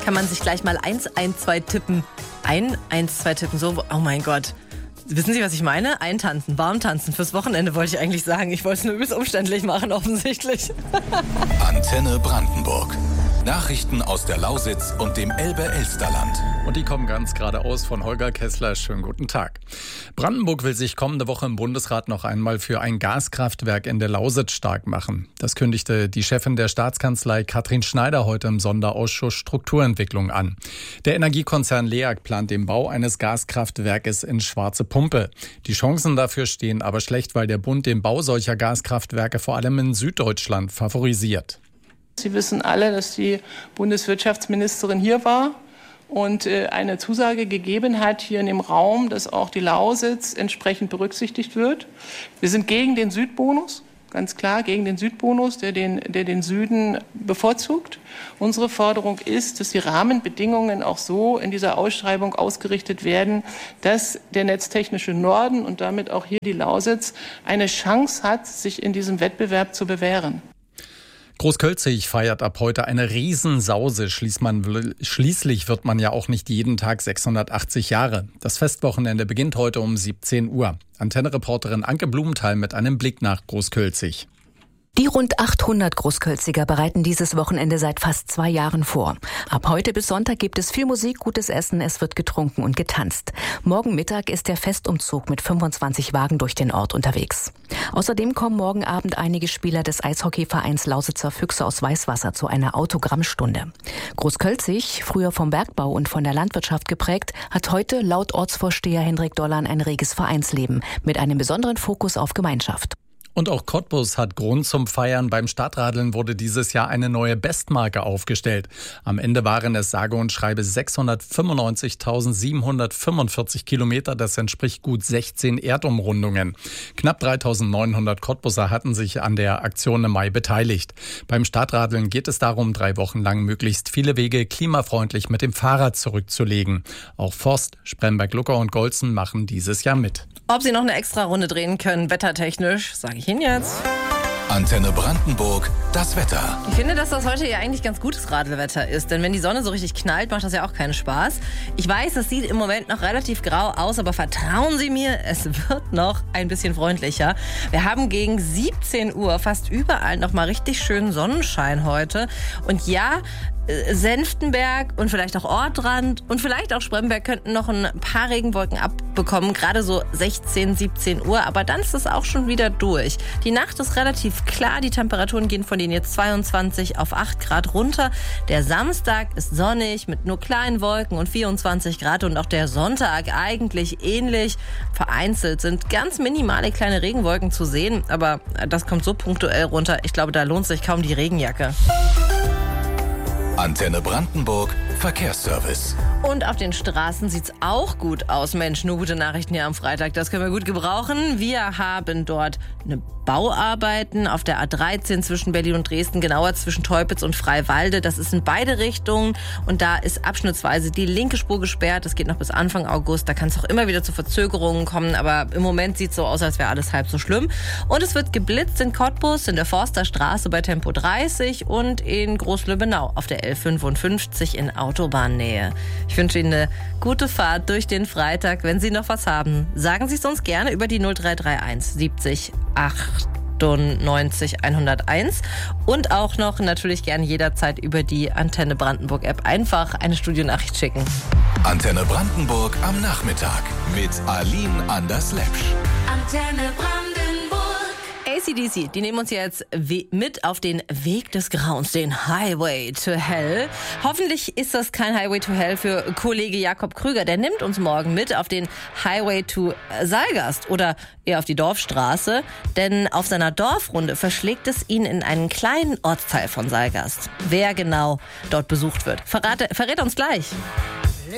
kann man sich gleich mal 112 tippen. 112 tippen, so, oh mein Gott. Wissen Sie, was ich meine? Eintanzen, warm tanzen. Fürs Wochenende wollte ich eigentlich sagen. Ich wollte es nur übelst umständlich machen, offensichtlich. Antenne Brandenburg. Nachrichten aus der Lausitz und dem Elbe-Elsterland. Und die kommen ganz geradeaus von Holger Kessler. Schönen guten Tag. Brandenburg will sich kommende Woche im Bundesrat noch einmal für ein Gaskraftwerk in der Lausitz stark machen. Das kündigte die Chefin der Staatskanzlei Katrin Schneider heute im Sonderausschuss Strukturentwicklung an. Der Energiekonzern LEAG plant den Bau eines Gaskraftwerkes in Schwarze Pumpe. Die Chancen dafür stehen aber schlecht, weil der Bund den Bau solcher Gaskraftwerke vor allem in Süddeutschland favorisiert. Sie wissen alle, dass die Bundeswirtschaftsministerin hier war und eine Zusage gegeben hat hier in dem Raum, dass auch die Lausitz entsprechend berücksichtigt wird. Wir sind gegen den Südbonus, ganz klar gegen den Südbonus, der den Süden bevorzugt. Unsere Forderung ist, dass die Rahmenbedingungen auch so in dieser Ausschreibung ausgerichtet werden, dass der netztechnische Norden und damit auch hier die Lausitz eine Chance hat, sich in diesem Wettbewerb zu bewähren. Großkölzig feiert ab heute eine Riesensause. Schließlich wird man ja auch nicht jeden Tag 680 Jahre. Das Festwochenende beginnt heute um 17 Uhr. Antenne-Reporterin Anke Blumenthal mit einem Blick nach Großkölzig. Die rund 800 Großkölziger bereiten dieses Wochenende seit fast 2 Jahren vor. Ab heute bis Sonntag gibt es viel Musik, gutes Essen, es wird getrunken und getanzt. Morgen Mittag ist der Festumzug mit 25 Wagen durch den Ort unterwegs. Außerdem kommen morgen Abend einige Spieler des Eishockeyvereins Lausitzer Füchse aus Weißwasser zu einer Autogrammstunde. Großkölzig, früher vom Bergbau und von der Landwirtschaft geprägt, hat heute laut Ortsvorsteher Hendrik Dollan ein reges Vereinsleben mit einem besonderen Fokus auf Gemeinschaft. Und auch Cottbus hat Grund zum Feiern. Beim Stadtradeln wurde dieses Jahr eine neue Bestmarke aufgestellt. Am Ende waren es sage und schreibe 695.745 Kilometer. Das entspricht gut 16 Erdumrundungen. Knapp 3.900 Cottbuser hatten sich an der Aktion im Mai beteiligt. Beim Stadtradeln geht es darum, 3 Wochen lang möglichst viele Wege klimafreundlich mit dem Fahrrad zurückzulegen. Auch Forst, Spremberg-Lucker und Golzen machen dieses Jahr mit. Ob sie noch eine extra Runde drehen können, wettertechnisch, sage ich Ihnen jetzt. Antenne Brandenburg, das Wetter. Ich finde, dass das heute ja eigentlich ganz gutes Radelwetter ist, denn wenn die Sonne so richtig knallt, macht das ja auch keinen Spaß. Ich weiß, das sieht im Moment noch relativ grau aus, aber vertrauen Sie mir, es wird noch ein bisschen freundlicher. Wir haben gegen 17 Uhr fast überall noch mal richtig schönen Sonnenschein heute. Und ja, Senftenberg und vielleicht auch Ortrand und vielleicht auch Spremberg könnten noch ein paar Regenwolken abbekommen, gerade so 16, 17 Uhr, aber dann ist es auch schon wieder durch. Die Nacht ist relativ klar, die Temperaturen gehen von den jetzt 22 auf 8 Grad runter. Der Samstag ist sonnig mit nur kleinen Wolken und 24 Grad und auch der Sonntag eigentlich ähnlich. Vereinzelt sind ganz minimale kleine Regenwolken zu sehen, aber das kommt so punktuell runter, ich glaube, da lohnt sich kaum die Regenjacke. Antenne Brandenburg, Verkehrsservice. Und auf den Straßen sieht's auch gut aus. Mensch, nur gute Nachrichten hier am Freitag. Das können wir gut gebrauchen. Wir haben dort eine Bauarbeiten auf der A13 zwischen Berlin und Dresden, genauer zwischen Teupitz und Freiwalde. Das ist in beide Richtungen und da ist abschnittsweise die linke Spur gesperrt. Das geht noch bis Anfang August. Da kann es auch immer wieder zu Verzögerungen kommen, aber im Moment sieht es so aus, als wäre alles halb so schlimm. Und es wird geblitzt in Cottbus, in der Forsterstraße bei Tempo 30 und in Großlübbenau auf der L55 in Autobahnnähe. Ich wünsche Ihnen eine gute Fahrt durch den Freitag. Wenn Sie noch was haben, sagen Sie es uns gerne über die 0331 70 98 101 und auch noch natürlich gerne jederzeit über die Antenne Brandenburg App einfach eine Studionachricht schicken. Antenne Brandenburg am Nachmittag mit Aline Anders-Lepsch. Antenne Brandenburg. AC/DC, die nehmen uns jetzt mit auf den Weg des Grauens, den Highway to Hell. Hoffentlich ist das kein Highway to Hell für Kollege Jakob Krüger. Der nimmt uns morgen mit auf den Highway to Saalgast oder eher auf die Dorfstraße. Denn auf seiner Dorfrunde verschlägt es ihn in einen kleinen Ortsteil von Saalgast. Wer genau dort besucht wird, verrät uns gleich.